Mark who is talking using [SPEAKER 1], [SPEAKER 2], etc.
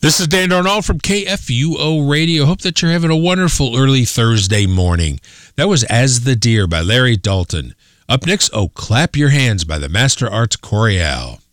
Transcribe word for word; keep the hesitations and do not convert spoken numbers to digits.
[SPEAKER 1] This is Dan Darnall from K F U O Radio. Hope that you're having a wonderful early Thursday morning. That was As the Deer by Larry Dalton. Up next, Oh, Clap Your Hands by the Master Arts Chorale.